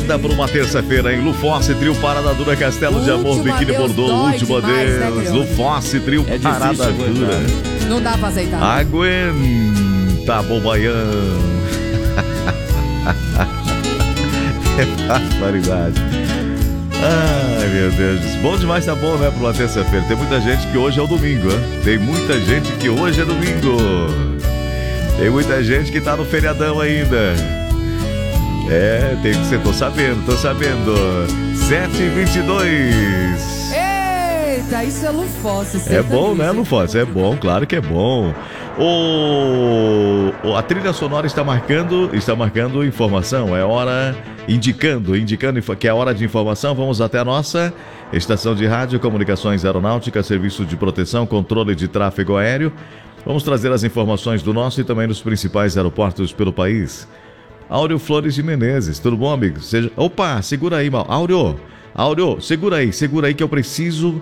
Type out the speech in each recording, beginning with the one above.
pegada para uma terça-feira, hein? Lufosse, trio Parada Dura, Castelo de Amor, Biquíni Bordeaux, último adeus. Lufosse, trio Parada Dura. Não dá pra aceitar. Aguenta, bobaião. É barbaridade. Ai, meu Deus. Bom demais, tá bom, né? Pra uma terça-feira. Tem muita gente que hoje é o domingo, hein? Tem muita gente que hoje é domingo. Tem muita gente que tá no feriadão ainda. Tem que ser, tô sabendo. 7h22. Eita, isso é Lufosse. É bom, né, Lufosse? É bom, claro que é bom. A trilha sonora está marcando informação. É hora, indicando que é hora de informação. Vamos até a nossa estação de rádio, comunicações aeronáuticas, serviço de proteção, controle de tráfego aéreo. Vamos trazer as informações do nosso e também dos principais aeroportos pelo país. Áureo Flores de Menezes, tudo bom, amigo? Opa, segura aí, mal. Áureo, segura aí que eu preciso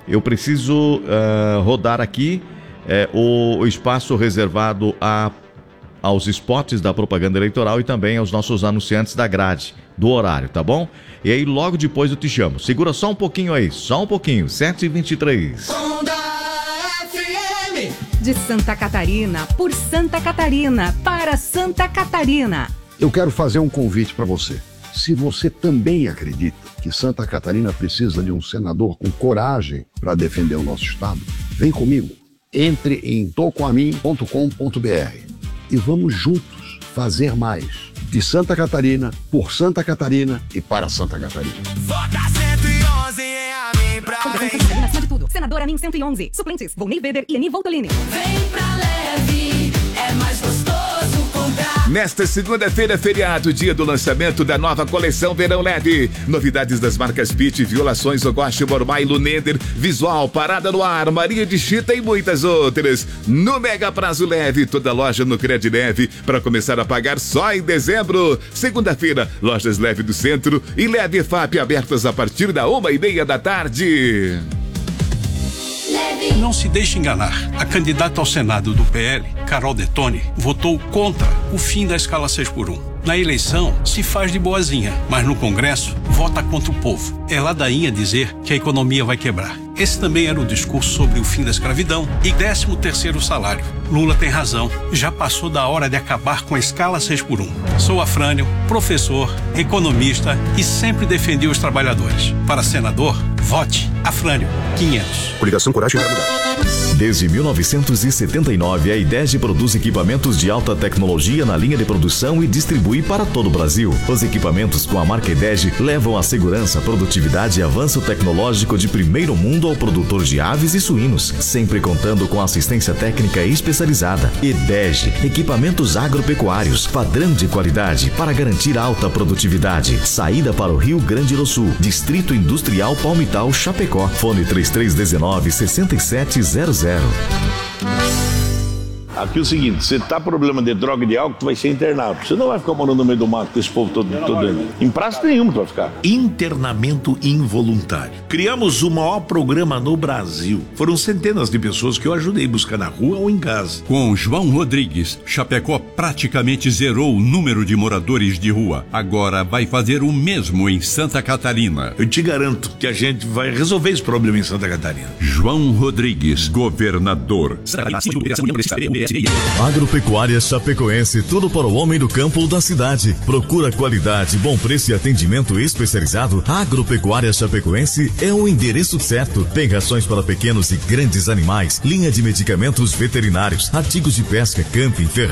rodar aqui o espaço reservado aos spots da propaganda eleitoral e também aos nossos anunciantes da grade, do horário, tá bom? E aí logo depois eu te chamo. Segura só um pouquinho aí, 7h23. De Santa Catarina, por Santa Catarina, para Santa Catarina. Eu quero fazer um convite para você. Se você também acredita que Santa Catarina precisa de um senador com coragem para defender o nosso estado, vem comigo. Entre em tocoamin.com.br e vamos juntos fazer mais. De Santa Catarina, por Santa Catarina e para Santa Catarina. Vota 111 em Amin pra frente. Acima de tudo, senador Amin 111. Suplentes, Volney Weber e Eni Voltolini. Vem pra Leve, é mais gostoso comprar. Nesta segunda-feira, feriado, dia do lançamento da nova coleção Verão Leve. Novidades das marcas Pitt, Violações, Ogoshi, Mormai, Lunender, Visual, Parada no Ar, Maria de Chita e muitas outras. No Mega Prazo Leve, toda loja no Cred Leve, para começar a pagar só em dezembro. Segunda-feira, lojas Leve do Centro e Leve FAP abertas a partir da 1h30 da tarde. Não se deixe enganar. A candidata ao Senado do PL, Carol Detoni, votou contra o fim da escala 6x1. Na eleição, se faz de boazinha, mas no Congresso, vota contra o povo. É ladainha dizer que a economia vai quebrar. Esse também era o discurso sobre o fim da escravidão e 13º salário. Lula tem razão. Já passou da hora de acabar com a escala 6x1. Sou Afrânio, professor, economista e sempre defendi os trabalhadores. Para senador, vote Afrânio 500. Coligação Coragem vai mudar. Desde 1979, a IDEG produz equipamentos de alta tecnologia na linha de produção e distribui para todo o Brasil. Os equipamentos com a marca IDEG levam a segurança, produtividade e avanço tecnológico de primeiro mundo ao produtor de aves e suínos, sempre contando com assistência técnica especializada. IDEG, equipamentos agropecuários, padrão de qualidade para garantir alta produtividade. Saída para o Rio Grande do Sul, Distrito Industrial Palmital, Chapecó. Fone 3319-6700. Aqui é o seguinte, você tá problema de droga e de álcool, tu vai ser internado. Você não vai ficar morando no meio do mato com esse povo todo dentro. Em praça nenhuma tu vai ficar. Internamento involuntário. Criamos o maior programa no Brasil. Foram centenas de pessoas que eu ajudei a buscar na rua ou em casa. Com João Rodrigues, Chapecó praticamente zerou o número de moradores de rua. Agora vai fazer o mesmo em Santa Catarina. Eu te garanto que a gente vai resolver esse problema em Santa Catarina. João Rodrigues, governador. Agropecuária Chapecoense, tudo para o homem do campo ou da cidade. Procura qualidade, bom preço e atendimento especializado. Agropecuária Chapecoense é o endereço certo. Tem rações para pequenos e grandes animais, linha de medicamentos veterinários, artigos de pesca, camping, ferramentas.